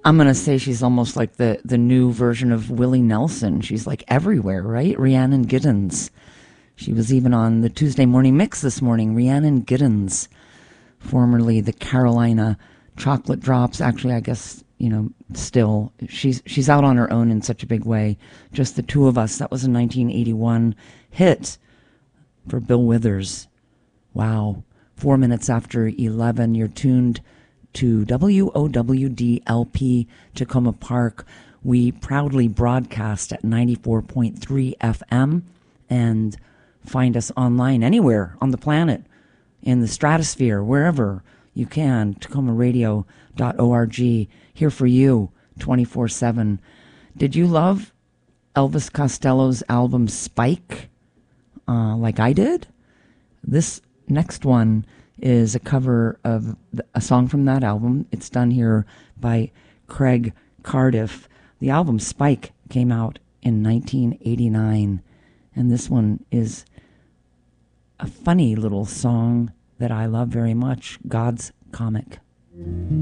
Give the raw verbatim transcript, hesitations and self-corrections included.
I'm going to say she's almost like the, the new version of Willie Nelson. She's like everywhere, right? Rhiannon Giddens. She was even on the Tuesday Morning Mix this morning. Rhiannon Giddens, formerly the Carolina Chocolate Drops. Actually, I guess, you know, still, she's she's out on her own in such a big way. Just the Two of Us. That was a nineteen eighty-one hit for Bill Withers. Wow. Four minutes after eleven, you're tuned to W O W D L P Tacoma Park. We proudly broadcast at ninety-four point three F M, and find us online anywhere on the planet, in the stratosphere, wherever you can. Tacoma radio dot org, here for you twenty-four seven. Did you love Elvis Costello's album Spike uh, like I did? This next one is a cover of a song from that album. It's done here by Craig Cardiff. The album Spike came out in nineteen eighty-nine, and this one is a funny little song that I love very much, God's Comic.